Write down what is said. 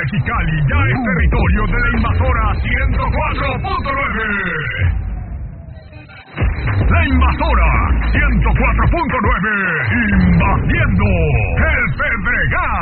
Mexicali ya es territorio de la invasora 104.9. La invasora 104.9, invadiendo el Pedregal.